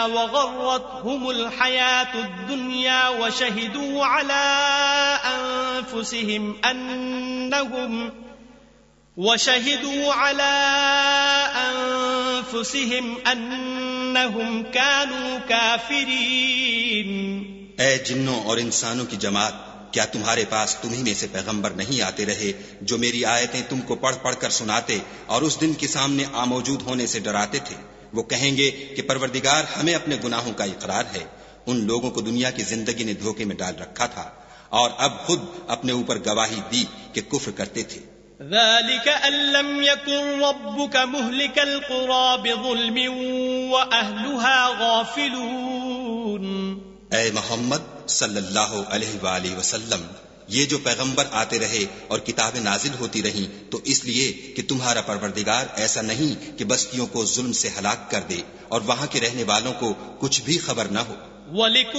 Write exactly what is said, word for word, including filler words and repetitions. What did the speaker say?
وغرتهم الحياة الدنيا وشهدوا على أنفسهم أنهم وشهدوا على أنفسهم أنهم كانوا كافرين. اے جنوں اور انسانوں کی جماعت، کیا تمہارے پاس تمہیں میں سے پیغمبر نہیں آتے رہے جو میری آیتیں تم کو پڑھ پڑھ کر سناتے اور اس دن کے سامنے آموجود ہونے سے ڈراتے تھے؟ وہ کہیں گے کہ پروردگار ہمیں اپنے گناہوں کا اقرار ہے. ان لوگوں کو دنیا کی زندگی نے دھوکے میں ڈال رکھا تھا اور اب خود اپنے اوپر گواہی دی کہ کفر کرتے تھے. ذلك أن لم يكن ربك مهلك القرى بظلم وأهلها غافلون. اے محمد صلی اللہ علیہ وآلہ وسلم، یہ جو پیغمبر آتے رہے اور کتابیں نازل ہوتی رہیں تو اس لیے کہ تمہارا پروردگار ایسا نہیں کہ بستیوں کو ظلم سے ہلاک کر دے اور وہاں کے رہنے والوں کو کچھ بھی خبر نہ ہو. وَلِكُلٍّ